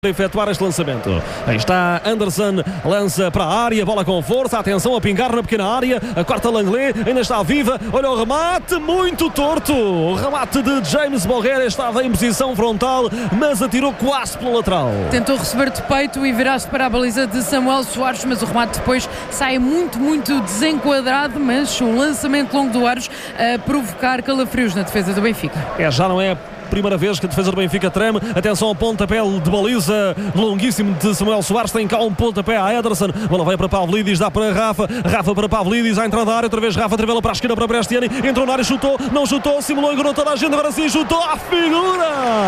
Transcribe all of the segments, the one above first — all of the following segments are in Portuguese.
efetuar este lançamento. Aí está Anderson, lança para a área, bola com força, atenção a pingar na pequena área, a quarta Langley, ainda está viva, olha o remate, muito torto, o remate de James Borrera, estava em posição frontal, mas atirou quase pela lateral. Tentou receber de peito e virar-se para a baliza de Samuel Soares, mas o remate depois sai muito desenquadrado, mas um lançamento longo do Aros a provocar calafrios na defesa do Benfica. Já não é primeira vez que a defesa do Benfica treme. Atenção ao pontapé de baliza longuíssimo de Samuel Soares, tem cá um pontapé a Ederson, bola vai para Pavlidis, dá para Rafa para Pavlidis, à entrada da área, outra vez Rafa, trivela para a esquerda para Prestiani, entrou na área, chutou, não chutou, simulou, enganou toda a gente, agora sim chutou, a figura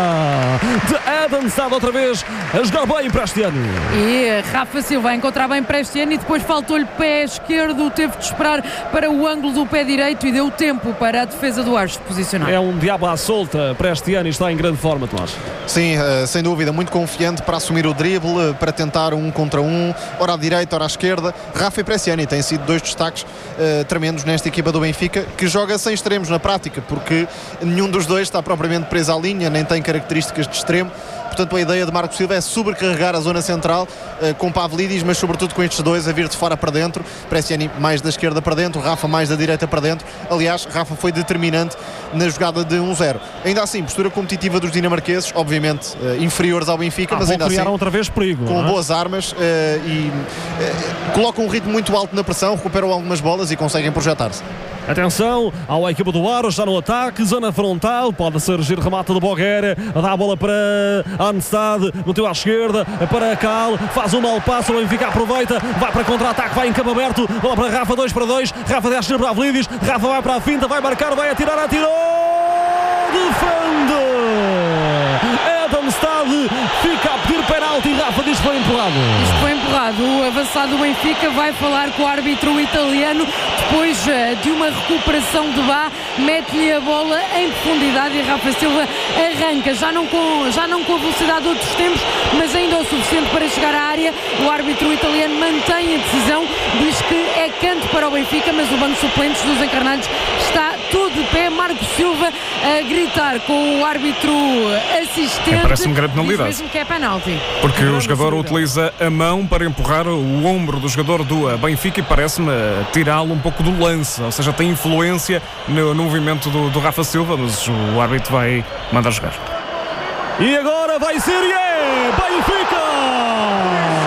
de Eden Sada outra vez a jogar bem Prestiani. E Rafa Silva a encontrar bem Prestiani, depois faltou-lhe pé esquerdo, teve de esperar para o ângulo do pé direito e deu tempo para a defesa do Aros se posicionar. É um diabo à solta, Prestiani está em grande forma, Tomás. Sim, sem dúvida, muito confiante para assumir o drible, para tentar um contra um, ora à direita, ora à esquerda. Rafa e Prestiani têm sido dois destaques tremendos nesta equipa do Benfica, que joga sem extremos na prática, porque nenhum dos dois está propriamente preso à linha, nem tem características de extremo. Portanto, a ideia de Marco Silva é sobrecarregar a zona central com Pavlidis, mas sobretudo com estes dois a vir de fora para dentro. Prestiani mais da esquerda para dentro, Rafa mais da direita para dentro. Aliás, Rafa foi determinante na jogada de 1-0. Ainda assim, postura competitiva dos dinamarqueses, obviamente inferiores ao Benfica, mas ainda assim outra vez perigo, com boas armas e colocam um ritmo muito alto na pressão, recuperam algumas bolas e conseguem projetar-se. Atenção ao equipa do Aros, já no ataque, zona frontal, pode surgir remate do Borrera, dá a bola para Anstad, meteu à esquerda, para Cal, faz um mau passo, o Benfica aproveita, vai para contra-ataque, vai em campo aberto, bola para Rafa, 2-2, Rafa de à esquerda para Pavlidis, Rafa vai para a finta, vai marcar, vai atirar, atirou, defende! Anstad fica a pedir penalti e Rafa diz que foi empurrado. Isto foi empurrado. O avançado do Benfica vai falar com o árbitro italiano depois de uma recuperação de Bá, mete-lhe a bola em profundidade e Rafa Silva arranca, já não com a velocidade de outros tempos, mas ainda o suficiente para chegar à área. O árbitro italiano mantém a decisão, diz que é canto para o Benfica, mas o banco de suplentes dos encarnados está todo de pé. Marco Silva a gritar com o árbitro assistente. Parece-me grande penalidade. Diz mesmo que é penalti. Porque o jogador utiliza a mão para empurrar o ombro do jogador do Benfica e parece-me tirá-lo um pouco do lance, ou seja, tem influência no movimento do Rafa Silva, mas o árbitro vai mandar jogar. E agora vai ser Benfica!